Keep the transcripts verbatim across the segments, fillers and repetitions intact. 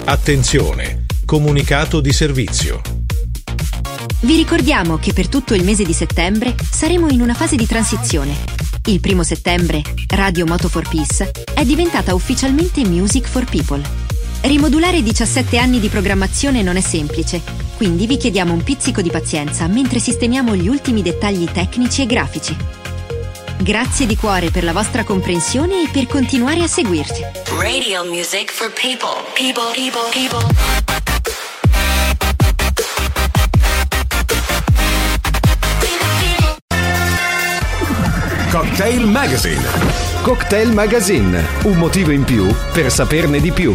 Attenzione! Comunicato di servizio. Vi ricordiamo che per tutto il mese di settembre saremo in una fase di transizione. Il primo settembre, Radio Moto for Peace è diventata ufficialmente Music for People. Rimodulare diciassette anni di programmazione non è semplice, quindi vi chiediamo un pizzico di pazienza mentre sistemiamo gli ultimi dettagli tecnici e grafici. Grazie di cuore per la vostra comprensione e per continuare a seguirci. Radio Music for People. People, people, people. Cocktail Magazine. Cocktail Magazine, un motivo in più per saperne di più.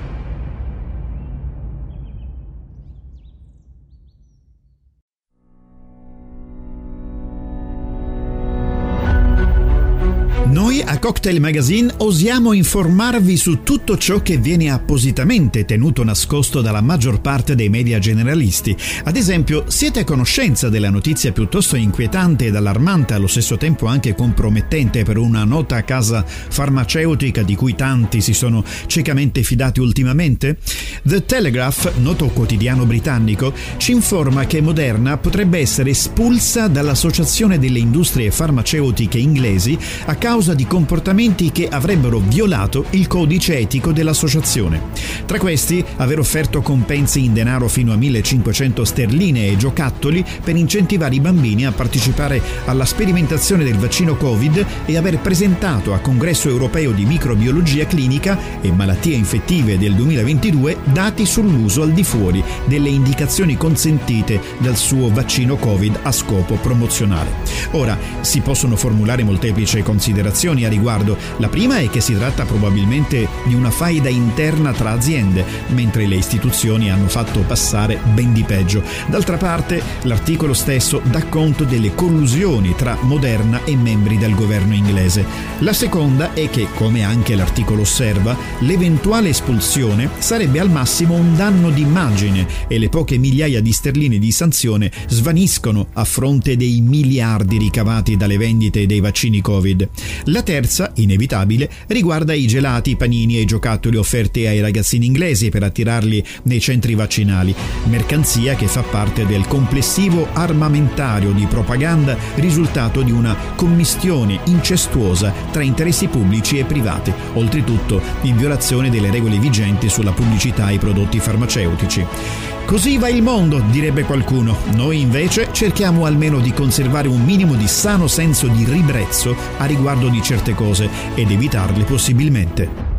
Noi a Cocktail Magazine osiamo informarvi su tutto ciò che viene appositamente tenuto nascosto dalla maggior parte dei media generalisti. Ad esempio, siete a conoscenza della notizia piuttosto inquietante ed allarmante, allo stesso tempo anche compromettente per una nota casa farmaceutica di cui tanti si sono ciecamente fidati ultimamente? The Telegraph, noto quotidiano britannico, ci informa che Moderna potrebbe essere espulsa dall'Associazione delle Industrie Farmaceutiche Inglesi a causa di comportamenti che avrebbero violato il codice etico dell'associazione. Tra questi, aver offerto compensi in denaro fino a millecinquecento sterline e giocattoli per incentivare i bambini a partecipare alla sperimentazione del vaccino Covid e aver presentato a Congresso Europeo di Microbiologia Clinica e Malattie Infettive del duemilaventidue dati sull'uso al di fuori delle indicazioni consentite dal suo vaccino Covid a scopo promozionale. Ora, si possono formulare molteplici considerazioni a riguardo. La prima è che si tratta probabilmente di una faida interna tra aziende, mentre le istituzioni hanno fatto passare ben di peggio. D'altra parte, l'articolo stesso dà conto delle collusioni tra Moderna e membri del governo inglese. La seconda è che, come anche l'articolo osserva, l'eventuale espulsione sarebbe al massimo un danno d'immagine e le poche migliaia di sterline di sanzione svaniscono a fronte dei miliardi ricavati dalle vendite dei vaccini Covid. La terza, inevitabile, riguarda i gelati, i panini e i giocattoli offerti ai ragazzini inglesi per attirarli nei centri vaccinali, mercanzia che fa parte del complessivo armamentario di propaganda risultato di una commistione incestuosa tra interessi pubblici e privati, oltretutto in violazione delle regole vigenti sulla pubblicità ai prodotti farmaceutici. Così va il mondo, direbbe qualcuno. Noi invece cerchiamo almeno di conservare un minimo di sano senso di ribrezzo a riguardo di certe cose ed evitarle possibilmente.